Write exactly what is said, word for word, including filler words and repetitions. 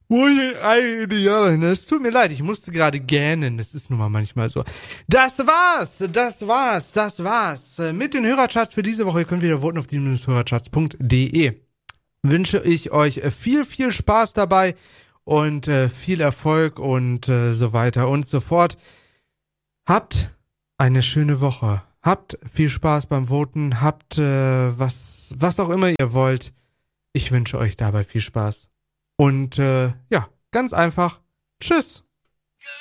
Wo ich eigentlich, ja, es tut mir leid, ich musste gerade gähnen, das ist nun mal manchmal so. Das war's, das war's, das war's. Mit den Hörercharts für diese Woche, ihr könnt wieder voten auf die hörercharts punkt de. Wünsche ich euch viel, viel Spaß dabei und äh, viel Erfolg und äh, so weiter und so fort. Habt eine schöne Woche. Habt viel Spaß beim Voten, habt äh, was, was auch immer ihr wollt. Ich wünsche euch dabei viel Spaß. Und äh, ja, ganz einfach. Tschüss.